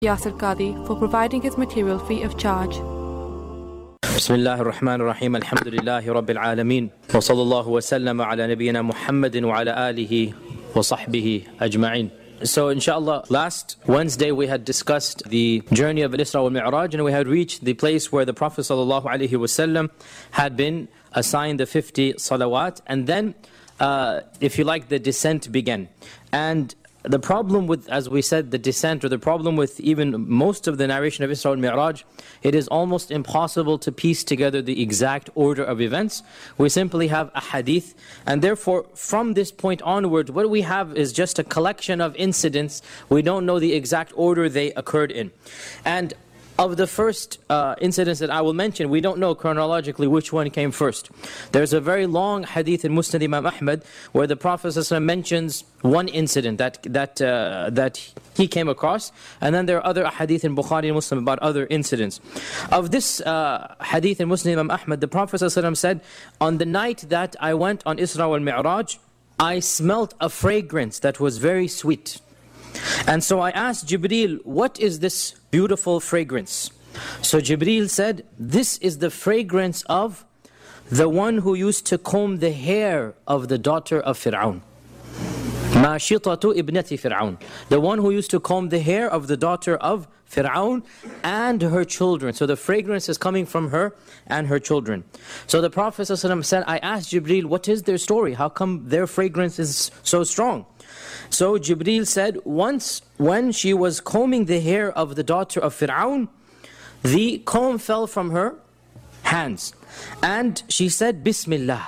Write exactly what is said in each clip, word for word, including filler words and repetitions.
Yasir Qadi for providing his material free of charge. بسم الله الرحمن الرحيم الحمد لله رب العالمين وصلى الله وسلم على نبينا محمد وعلى آله وصحبه أجمعين. So inshallah, last Wednesday we had discussed the journey of Al-Isra wal-Mi'raj, and we had reached the place where the Prophet sallallahu alaihi wasallam had been assigned the fifty salawat, and then uh, if you like, the descent began. And the problem with, as we said, the descent, or the problem with even most of the narration of Isra wal-Mi'raj, it is almost impossible to piece together the exact order of events. We simply have a hadith, and therefore from this point onward, what we have is just a collection of incidents. We don't know the exact order they occurred in. And of the first uh, incidents that I will mention, we don't know chronologically which one came first. There's a very long hadith in Musnad Imam Ahmad where the Prophet ﷺ mentions one incident that that uh, that he came across, and then there are other hadith in Bukhari and Muslim about other incidents. Of this uh, hadith in Musnad Imam Ahmad, the Prophet ﷺ said, on the night that I went on Isra wal Mi'raj, I smelt a fragrance that was very sweet. And so I asked Jibreel, what is this beautiful fragrance? So Jibreel said, this is the fragrance of the one who used to comb the hair of the daughter of Fir'aun. Mashitatu ibnati Fir'aun. The one who used to comb the hair of the daughter of Fir'aun and her children. So the fragrance is coming from her and her children. So the Prophet ﷺ said, I asked Jibreel, what is their story? How come their fragrance is so strong? So Jibreel said, once when she was combing the hair of the daughter of Fir'aun, the comb fell from her hands. And she said, Bismillah.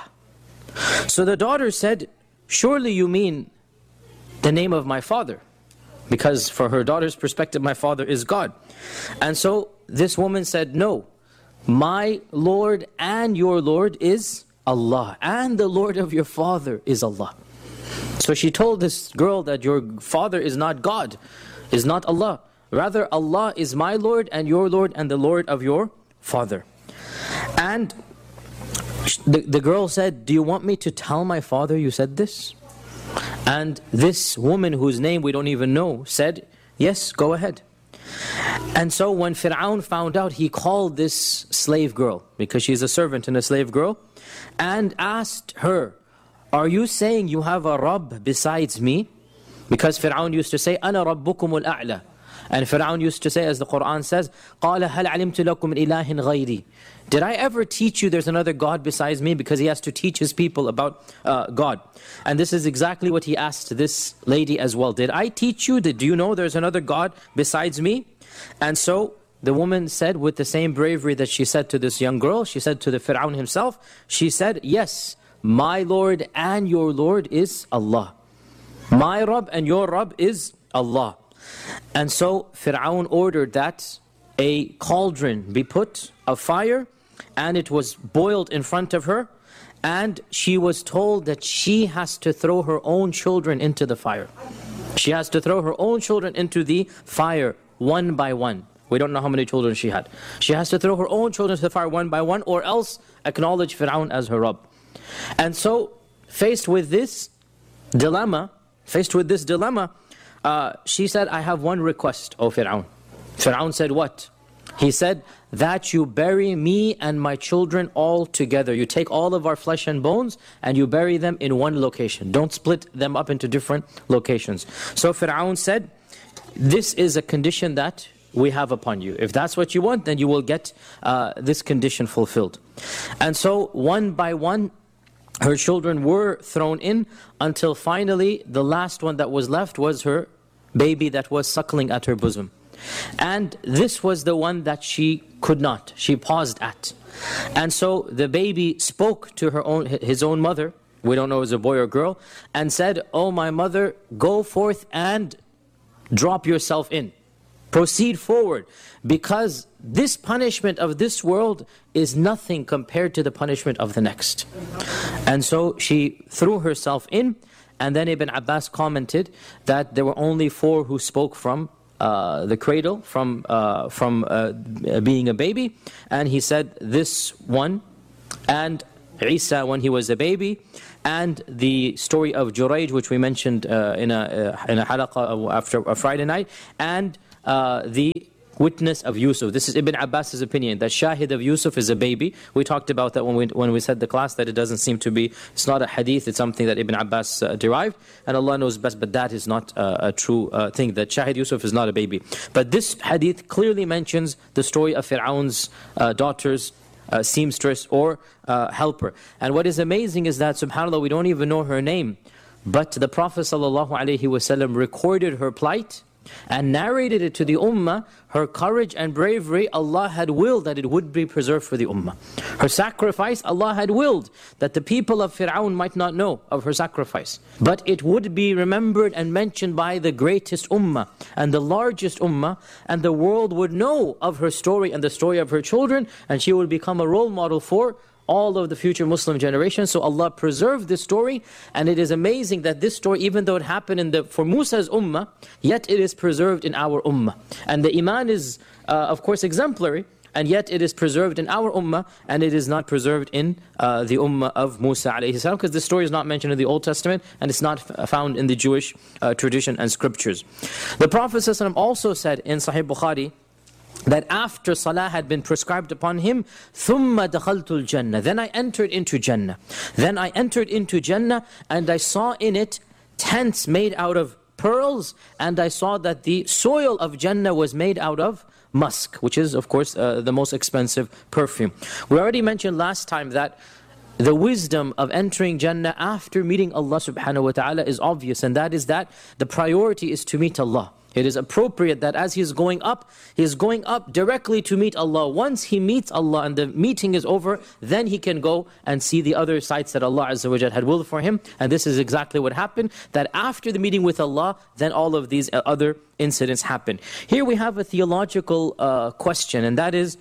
So the daughter said, surely you mean the name of my father. Because for her daughter's perspective, my father is God. And so this woman said, no, my Lord and your Lord is Allah. And the Lord of your father is Allah. So she told this girl that your father is not God, is not Allah. Rather, Allah is my Lord and your Lord and the Lord of your father. And the, the girl said, do you want me to tell my father you said this? And this woman, whose name we don't even know, said, yes, go ahead. And so when Fir'aun found out, he called this slave girl, because she's a servant and a slave girl, and asked her, are you saying you have a Rabb besides me? Because Fir'aun used to say, أَنَا رَبُّكُمُ الْأَعْلَى. And Fir'aun used to say, as the Qur'an says, قَالَ هَلْ عَلِمْتُ لَكُمْ إِلَهٍ غَيْرِي. Did I ever teach you there's another God besides me? Because he has to teach his people about uh, God. And this is exactly what he asked this lady as well. Did I teach you? Did you know there's another God besides me? And so the woman said, with the same bravery that she said to this young girl, she said to the Fir'aun himself, she said, yes, my Lord and your Lord is Allah. My Rabb and your Rabb is Allah. And so Fir'aun ordered that a cauldron be put of fire, and it was boiled in front of her, and she was told that she has to throw her own children into the fire. She has to throw her own children into the fire one by one. We don't know how many children she had. She has to throw her own children into the fire one by one, or else acknowledge Fir'aun as her Rabb. And so, faced with this dilemma, faced with this dilemma, uh, she said, I have one request, O Fir'aun. Fir'aun said, what? He said, that you bury me and my children all together. You take all of our flesh and bones and you bury them in one location. Don't split them up into different locations. So Fir'aun said, this is a condition that we have upon you. If that's what you want, then you will get uh, this condition fulfilled. And so one by one, her children were thrown in, until finally the last one that was left was her baby that was suckling at her bosom. And this was the one that she could not, she paused at. And so the baby spoke to her own, his own mother, we don't know if it was a boy or girl, and said, oh my mother, go forth and drop yourself in. Proceed forward, because this punishment of this world is nothing compared to the punishment of the next. And so she threw herself in, and then Ibn Abbas commented that there were only four who spoke from uh, the cradle, from, uh, from uh, being a baby. And he said this one, and Isa when he was a baby, and the story of Jurayj, which we mentioned uh, in a uh, in a halaqah after a Friday night, and uh, the witness of Yusuf. This is Ibn Abbas's opinion, that Shahid of Yusuf is a baby. We talked about that when we when we said the class, that it doesn't seem to be, it's not a hadith, it's something that Ibn Abbas uh, derived, and Allah knows best, but that is not uh, a true uh, thing, that Shahid Yusuf is not a baby. But this hadith clearly mentions the story of Fir'aun's uh, daughter's uh, seamstress or uh, helper. And what is amazing is that, subhanAllah, we don't even know her name, but the Prophet ﷺ recorded her plight and narrated it to the ummah. Her courage and bravery, Allah had willed that it would be preserved for the ummah. Her sacrifice, Allah had willed that the people of Fir'aun might not know of her sacrifice, but it would be remembered and mentioned by the greatest ummah and the largest ummah, and the world would know of her story and the story of her children, and she would become a role model for all of the future Muslim generations. So Allah preserved this story, and it is amazing that this story, even though it happened in the for Musa's ummah, yet it is preserved in our ummah. And the iman is, uh, of course, exemplary, and yet it is preserved in our ummah, and it is not preserved in uh, the ummah of Musa alayhi salam, because this story is not mentioned in the Old Testament, and it's not f found in the Jewish uh, tradition and scriptures. The Prophet ﷺ also said in Sahih Bukhari, that after salah had been prescribed upon him, ثُمَّ دَخَلْتُ الْجَنَّةِ Then I entered into Jannah. Then I entered into Jannah, and I saw in it tents made out of pearls, and I saw that the soil of Jannah was made out of musk, which is, of course, uh, the most expensive perfume. We already mentioned last time that the wisdom of entering Jannah after meeting Allah subhanahu wa ta'ala is obvious, and that is that the priority is to meet Allah. It is appropriate that as he is going up, he is going up directly to meet Allah. Once he meets Allah and the meeting is over, then he can go and see the other sights that Allah Azza wa Jal had willed for him. And this is exactly what happened, that after the meeting with Allah, then all of these other incidents happen. Here we have a theological uh, question, and that is,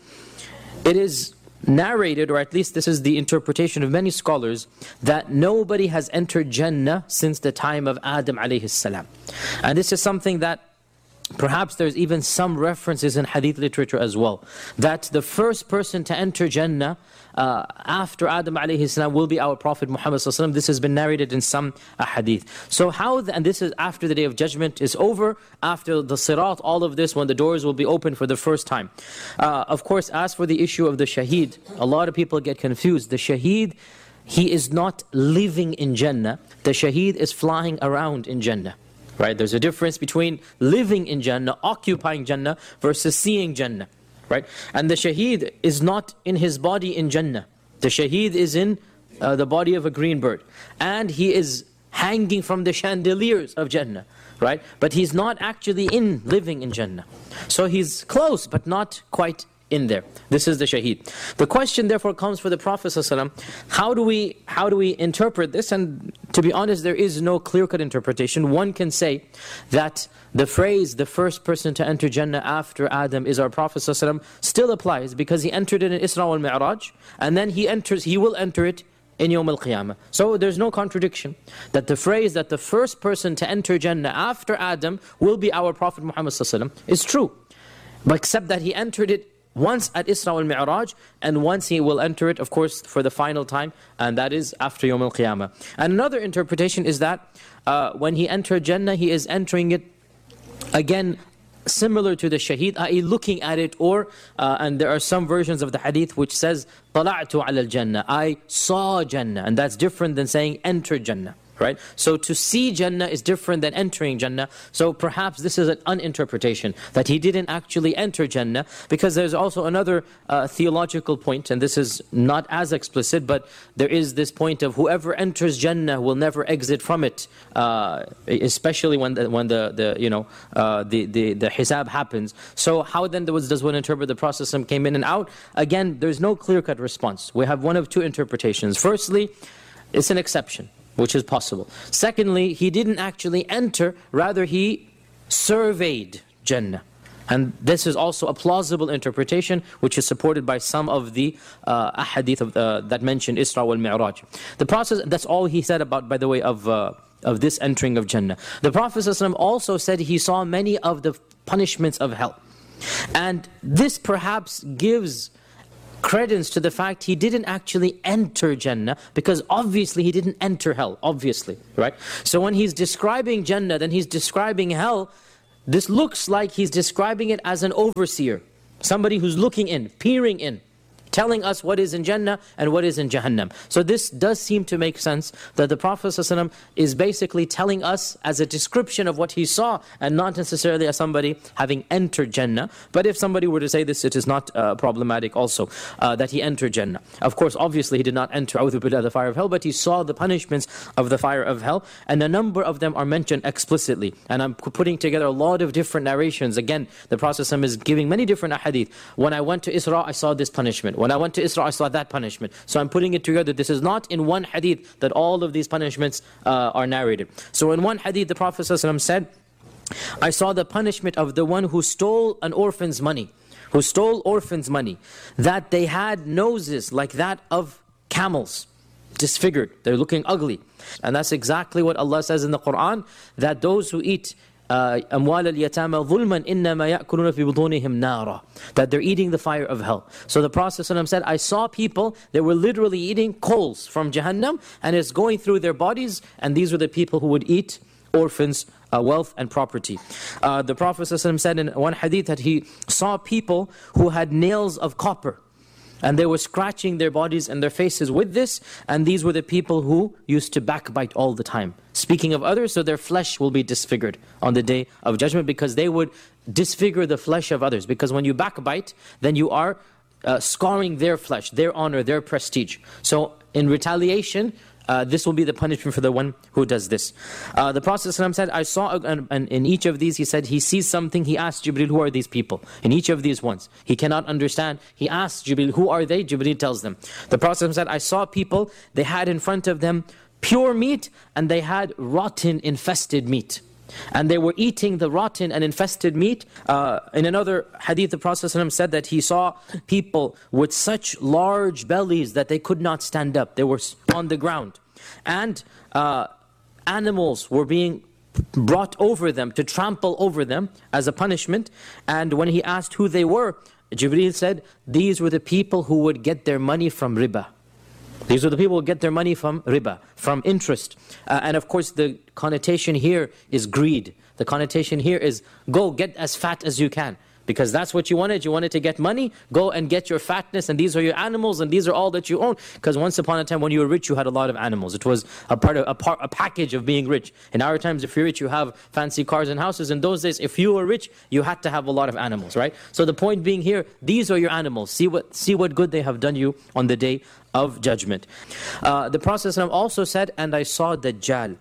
it is narrated, or at least this is the interpretation of many scholars, that nobody has entered Jannah since the time of Adam alayhi salam. And this is something that perhaps there's even some references in hadith literature as well, that the first person to enter Jannah uh, after Adam alayhi salam will be our Prophet Muhammad sallallahu alaihi wasallam. This has been narrated in some uh, hadith. So how, the, and this is after the Day of Judgment is over, after the Sirat, all of this, when the doors will be open for the first time. Uh, of course, as for the issue of the Shaheed, a lot of people get confused. The Shaheed, he is not living in Jannah. The Shaheed is flying around in Jannah. Right? There's a difference between living in Jannah, occupying Jannah, versus seeing Jannah. Right? And the Shaheed is not in his body in Jannah. The Shaheed is in uh, the body of a green bird. And he is hanging from the chandeliers of Jannah. Right? But he's not actually in, living in Jannah. So he's close, but not quite in there. This is the Shaheed. The question therefore comes for the Prophet ﷺ, how do we how do we interpret this? And to be honest, there is no clear-cut interpretation. One can say that the phrase, the first person to enter Jannah after Adam is our Prophet ﷺ, still applies, because he entered it in Isra wal Mi'raj, and then he enters, he will enter it in Yawm al-Qiyamah. So there's no contradiction that the phrase that the first person to enter Jannah after Adam will be our Prophet Muhammad ﷺ is true, but except that he entered it once at Isra wal Mi'raj, and once he will enter it, of course, for the final time, and that is after Yawm al-Qiyamah. And another interpretation is that uh, when he entered Jannah, he is entering it again similar to the Shaheed, that is looking at it, or, uh, and there are some versions of the hadith which says, طَلَعْتُ عَلَى الْجَنَّةِ I saw Jannah, and that's different than saying enter Jannah. Right? So to see Jannah is different than entering Jannah. So perhaps this is an uninterpretation, that he didn't actually enter Jannah, because there's also another uh, theological point, and this is not as explicit, but there is this point of whoever enters Jannah will never exit from it, uh, especially when the, when the, the you know uh, the, the the hisab happens. So how then does one interpret the Prophet came in and out? Again, there's no clear-cut response. We have one of two interpretations. Firstly, it's an exception, which is possible. Secondly, he didn't actually enter, rather he surveyed Jannah. And this is also a plausible interpretation, which is supported by some of the uh, ahadith of, uh, that mention Isra wal Mi'raj. The process, that's all he said about, by the way, of, uh, of this entering of Jannah. The Prophet ﷺ also said he saw many of the punishments of hell. And this perhaps gives credence to the fact he didn't actually enter Jannah, because obviously he didn't enter hell, obviously, right? So when he's describing Jannah, then he's describing hell, this looks like he's describing it as an overseer, somebody who's looking in, peering in, telling us what is in Jannah and what is in Jahannam. So this does seem to make sense, that the Prophet ﷺ is basically telling us as a description of what he saw, and not necessarily as somebody having entered Jannah. But if somebody were to say this, it is not uh, problematic also, uh, that he entered Jannah. Of course, obviously he did not enter A'udhu Billah, the fire of hell, but he saw the punishments of the fire of hell, and a number of them are mentioned explicitly. And I'm putting together a lot of different narrations. Again, the Prophet ﷺ is giving many different ahadith. When I went to Isra, I saw this punishment. When I went to Isra, I saw that punishment. So I'm putting it together. This is not in one hadith that all of these punishments uh, are narrated. So in one hadith, the Prophet ﷺ said, I saw the punishment of the one who stole an orphan's money, who stole orphans' money, that they had noses like that of camels, disfigured. They're looking ugly. And that's exactly what Allah says in the Quran, that those who eat أموال اليتامى ظلما إنما يأكلون في بطونهم نارا, that they're eating the fire of hell. So the Prophet ﷺ said, I saw people that were literally eating coals from Jahannam, and it's going through their bodies, and these were the people who would eat orphans' uh, wealth and property. Uh, the Prophet ﷺ said in one hadith that he saw people who had nails of copper, and they were scratching their bodies and their faces with this, and these were the people who used to backbite all the time, speaking of others, so their flesh will be disfigured on the Day of Judgment, because they would disfigure the flesh of others. Because when you backbite, then you are uh, scarring their flesh, their honor, their prestige. So in retaliation, Uh, this will be the punishment for the one who does this. Uh, the Prophet ﷺ said, I saw, and, and in each of these, he said, he sees something, he asked Jibreel, who are these people? In each of these ones, he cannot understand. He asks Jibreel, who are they? Jibreel tells them. The Prophet ﷺ said, I saw people, they had in front of them pure meat, and they had rotten, infested meat. And they were eating the rotten and infested meat. Uh, in another hadith, the Prophet ﷺ said that he saw people with such large bellies that they could not stand up. They were on the ground. And uh, animals were being brought over them to trample over them as a punishment. And when he asked who they were, Jibreel said, these were the people who would get their money from riba. These are the people who get their money from riba, from interest. Uh, and of course the connotation here is greed. The connotation here is, go get as fat as you can. Because that's what you wanted. You wanted to get money, go and get your fatness, and these are your animals, and these are all that you own. Because once upon a time when you were rich, you had a lot of animals. It was a part of a, part, a package of being rich. In our times, if you're rich, you have fancy cars and houses. In those days, if you were rich, you had to have a lot of animals, right? So the point being here, these are your animals. See what, see what good they have done you on the Day of Judgment. Uh, the Prophet ﷺ also said, and I saw Dajjal.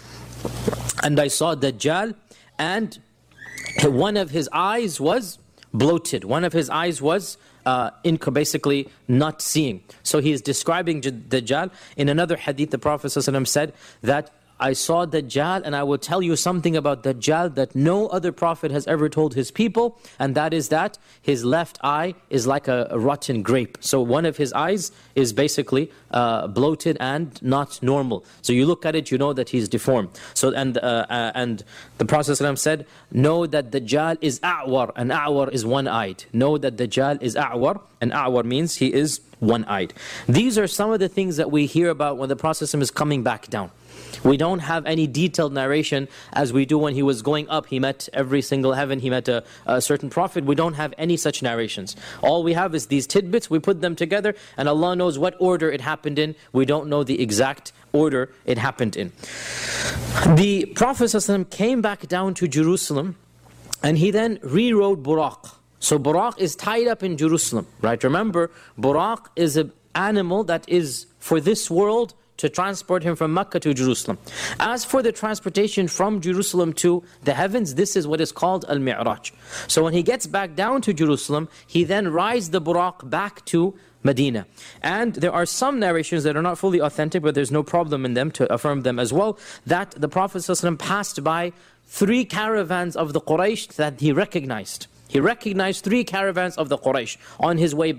And I saw Dajjal, and one of his eyes was bloated. One of his eyes was uh, in, basically not seeing. So he is describing Dajjal. In another hadith, the Prophet ﷺ said that I saw Dajjal, and I will tell you something about Dajjal that no other prophet has ever told his people, and that is that his left eye is like a, a rotten grape. So one of his eyes is basically uh, bloated and not normal. So you look at it, you know that he's deformed. So and uh, uh, and the Prophet ﷺ said, know that Dajjal is a'war, and a'war is one-eyed. Know that Dajjal is a'war, and a'war means he is one-eyed. These are some of the things that we hear about when the Prophet ﷺ is coming back down. We don't have any detailed narration as we do when he was going up. He met every single heaven, he met a, a certain prophet. We don't have any such narrations. All we have is these tidbits, we put them together, and Allah knows what order it happened in. We don't know the exact order it happened in. The Prophet ﷺ came back down to Jerusalem, and he then rerode Buraq. So Buraq is tied up in Jerusalem, right? Remember, Buraq is an animal that is for this world, to transport him from Mecca to Jerusalem. As for the transportation from Jerusalem to the heavens, this is what is called Al-Mi'raj. So when he gets back down to Jerusalem, he then rides the Buraq back to Medina. And there are some narrations that are not fully authentic, but there's no problem in them to affirm them as well, that the Prophet ﷺ passed by three caravans of the Quraysh that he recognized. He recognized three caravans of the Quraysh on his way back.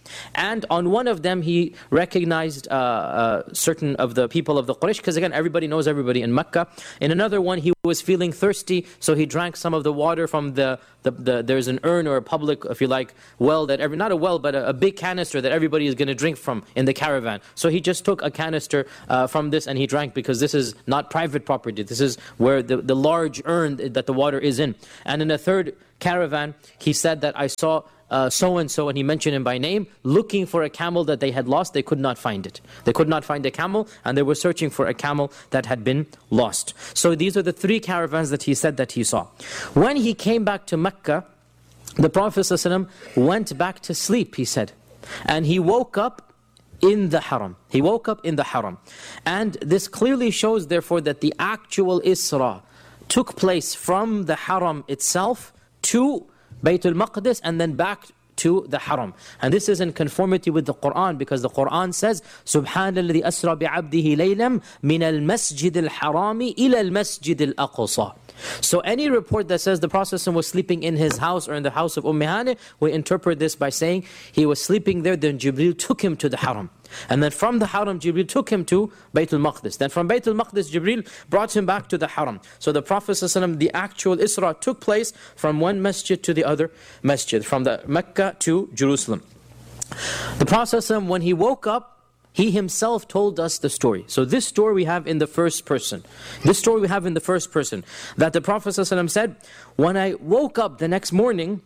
And on one of them, he recognized uh, uh, certain of the people of the Quraysh, because again, everybody knows everybody in Mecca. In another one, he was feeling thirsty, so he drank some of the water from the, the, the there's an urn or a public, if you like, well that every, not a well, but a, a big canister that everybody is going to drink from in the caravan. So he just took a canister uh, from this and he drank, because this is not private property. This is where the, the large urn that the water is in. And in a third caravan, he said that I saw Uh, so-and-so, and he mentioned him by name, looking for a camel that they had lost. They could not find it. They could not find a camel, and they were searching for a camel that had been lost. So these are the three caravans that he said that he saw. When he came back to Mecca, the Prophet ﷺ went back to sleep, he said. And he woke up in the haram. He woke up in the haram. And this clearly shows, therefore, that the actual Isra took place from the haram itself to Baytul Maqdis and then back to the haram. And this is in conformity with the Qur'an, because the Qur'an says, Subhanalladhi asra bi'abdihi laylam min al-masjid al-harami ila al-masjid al-aqsa. So any report that says the Prophet was sleeping in his house or in the house of Umm Hani, we interpret this by saying he was sleeping there, then Jibreel took him to the haram. And then from the haram, Jibreel took him to Baytul Maqdis. Then from Baytul Maqdis, Jibreel brought him back to the haram. So the Prophet ﷺ, the actual Isra took place from one masjid to the other masjid, from the Mecca to Jerusalem. The Prophet ﷺ, when he woke up, he himself told us the story. So this story we have in the first person. This story we have in the first person. That the Prophet ﷺ said, when I woke up the next morning,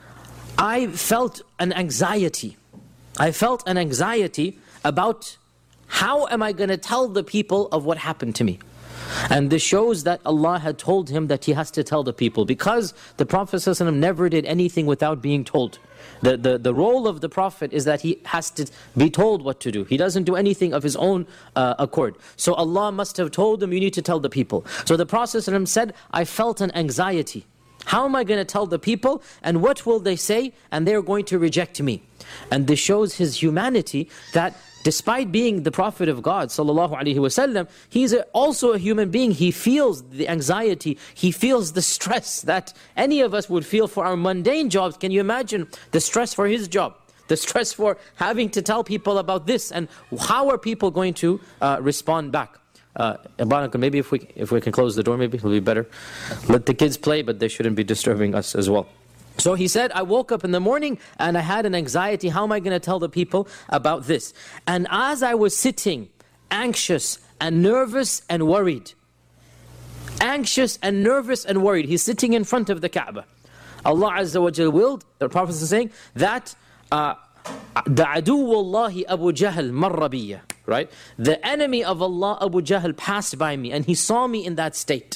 I felt an anxiety. I felt an anxiety about how am I going to tell the people of what happened to me. And this shows that Allah had told him that he has to tell the people, because the Prophet ﷺ never did anything without being told. The, the, the role of the Prophet is that he has to be told what to do. He doesn't do anything of his own uh, accord. So Allah must have told him, you need to tell the people. So the Prophet ﷺ said, I felt an anxiety. How am I going to tell the people? And what will they say? And they're going to reject me. And this shows his humanity, that despite being the Prophet of God, sallallahu alaihi wasallam, he's a, also a human being. He feels the anxiety, he feels the stress that any of us would feel for our mundane jobs. Can you imagine the stress for his job? The stress for having to tell people about this, and how are people going to uh, respond back? Uh, maybe if we if we can close the door, maybe it'll be better. Let the kids play, but they shouldn't be disturbing us as well. So he said, I woke up in the morning and I had an anxiety. How am I going to tell the people about this? And as I was sitting, anxious and nervous and worried. Anxious and nervous and worried. He's sitting in front of the Kaaba. Allah Azza wa Jal willed, the Prophet is saying, that uh, the aduwallahi Abu Jahl marrabiya, right? The enemy of Allah, Abu Jahl, passed by me, and he saw me in that state.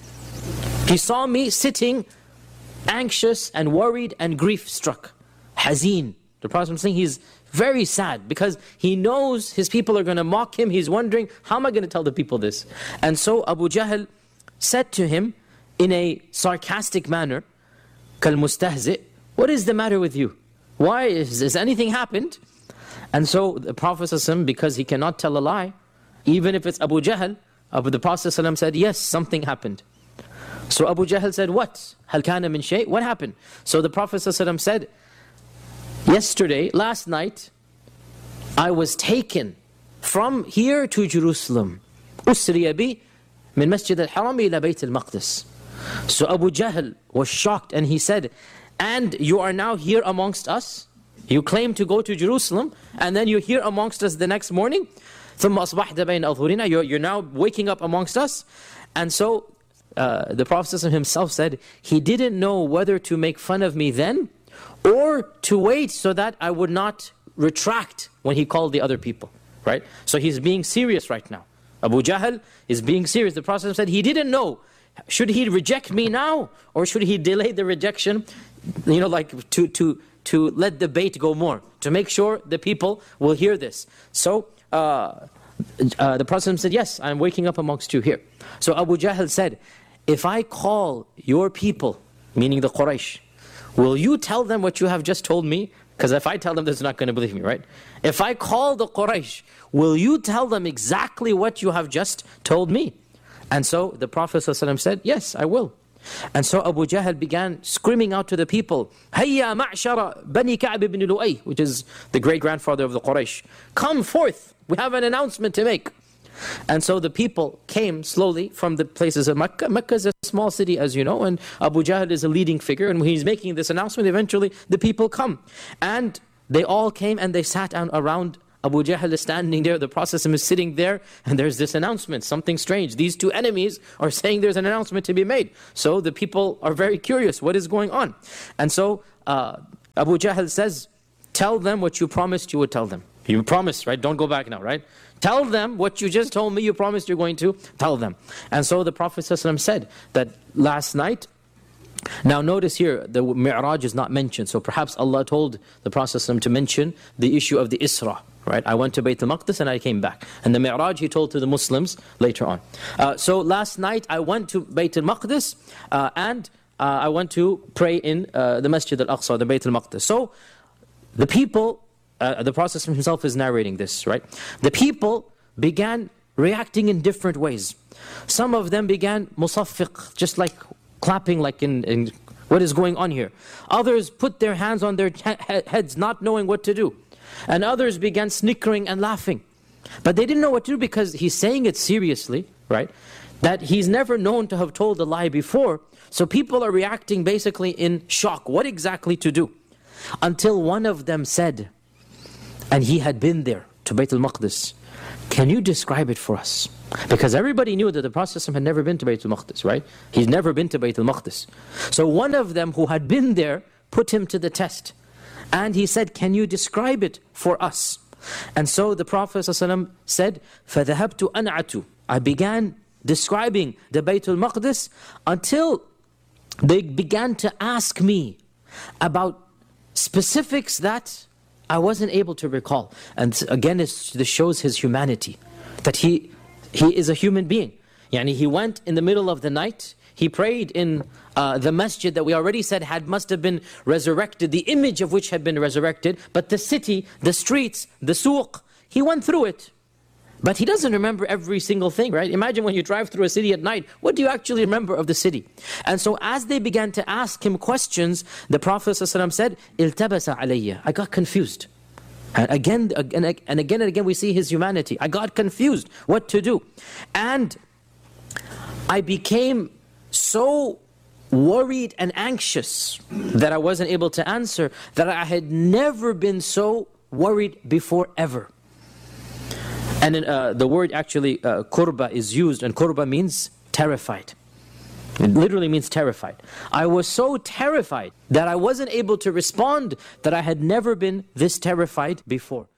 He saw me sitting anxious and worried and grief-struck. Hazeen. The Prophet is saying he's very sad, because he knows his people are going to mock him. He's wondering, how am I going to tell the people this? And so Abu Jahl said to him in a sarcastic manner, Kal mustahzi, what is the matter with you? Why is, has anything happened? And so the Prophet ﷺ, because he cannot tell a lie, even if it's Abu Jahl, the Prophet ﷺ said, yes, something happened. So Abu Jahl said, what? Hal kana min shay? What happened? So the Prophet ﷺ said, yesterday, last night, I was taken from here to Jerusalem. Usriya bi min Masjid al-Haram ila Bayt al-Maqdis. So Abu Jahl was shocked, and he said, and you are now here amongst us? You claim to go to Jerusalem, and then you're here amongst us the next morning? ثُمَّ أَصْبَحْتَ بَيْنَ أَظْهُرِنَا, you're, you're now waking up amongst us? And so uh, the Prophet himself said, he didn't know whether to make fun of me then, or to wait so that I would not retract when he called the other people. Right? So he's being serious right now. Abu Jahl is being serious. The Prophet said he didn't know. Should he reject me now, or should he delay the rejection, you know, like to, to, to let the bait go more, to make sure the people will hear this. So uh, uh, the Prophet said, yes, I'm waking up amongst you here. So Abu Jahl said, if I call your people, meaning the Quraysh, will you tell them what you have just told me? Because if I tell them, they're not going to believe me, right? If I call the Quraysh, will you tell them exactly what you have just told me? And so the Prophet ﷺ said, yes, I will. And so Abu Jahl began screaming out to the people, Hayya ma'shara Bani Ka'b ibn Lu'ay, which is the great-grandfather of the Quraysh. Come forth, we have an announcement to make. And so the people came slowly from the places of Mecca. Mecca is a small city, as you know, and Abu Jahl is a leading figure. And when he's making this announcement, eventually the people come. And they all came and they sat down around Abu Jahl is standing there, the Prophet is sitting there, and there's this announcement, something strange. These two enemies are saying there's an announcement to be made. So the people are very curious, what is going on? And so uh, Abu Jahl says, tell them what you promised you would tell them. You promised, right? Don't go back now, right? Tell them what you just told me you promised you're going to tell them. And so the Prophet ﷺ said that last night, now notice here, the Mi'raj is not mentioned. So perhaps Allah told the Prophet ﷺ to mention the issue of the Isra. Right? I went to Bayt al-Maqdis and I came back. And the Mi'raj he told to the Muslims later on. Uh, so last night I went to Bayt al-Maqdis uh, and uh, I went to pray in uh, the Masjid al-Aqsa, the Bayt al-Maqdis. So the people, uh, the Prophet himself is narrating this, right? The people began reacting in different ways. Some of them began musaffiq, just like clapping like in, in what is going on here. Others put their hands on their he heads not knowing what to do. And others began snickering and laughing. But they didn't know what to do because he's saying it seriously, right? That he's never known to have told a lie before. So people are reacting basically in shock. What exactly to do? Until one of them said, and he had been there to Bayt al-Maqdis, can you describe it for us? Because everybody knew that the Prophet had never been to Bayt al-Maqdis, right? He's never been to Bayt al-Maqdis. So one of them who had been there put him to the test. And he said, can you describe it for us? And so the Prophet ﷺ said, فَذَهَبْتُ أَنْعَتُ I began describing the Bayt al-Maqdis until they began to ask me about specifics that I wasn't able to recall. And again, this shows his humanity, that he, he is a human being. Yani he went in the middle of the night, he prayed in uh, the masjid that we already said had must have been resurrected, the image of which had been resurrected, but the city, the streets, the suq, he went through it. But he doesn't remember every single thing, right? Imagine when you drive through a city at night, what do you actually remember of the city? And so as they began to ask him questions, the Prophet ﷺ said, إِلْتَبَسَ عَلَيَّ I got confused. And again, and again and again we see his humanity. I got confused what to do. And I became so worried and anxious that I wasn't able to answer, that I had never been so worried before ever. And in, uh, the word actually, uh, kurba is used, and kurba means terrified. It literally means terrified. I was so terrified that I wasn't able to respond, that I had never been this terrified before.